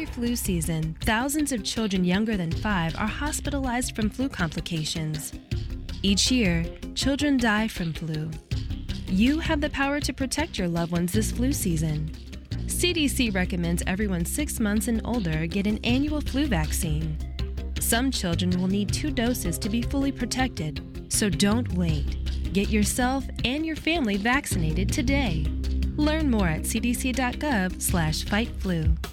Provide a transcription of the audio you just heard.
Every flu season, thousands of children younger than 5 are hospitalized from flu complications. Each year, children die from flu. You have the power to protect your loved ones this flu season. CDC recommends everyone 6 months and older get an annual flu vaccine. Some children will need 2 doses to be fully protected, so don't wait. Get yourself and your family vaccinated today. Learn more at cdc.gov/fightflu.